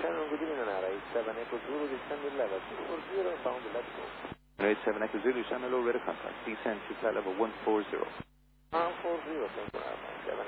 good evening, NRA. 7 Echo Zulu, descend to level 240 and bound to let go. 7 Echo Zulu, channel low radar contact. Descend to flight level 140. 140, thank you.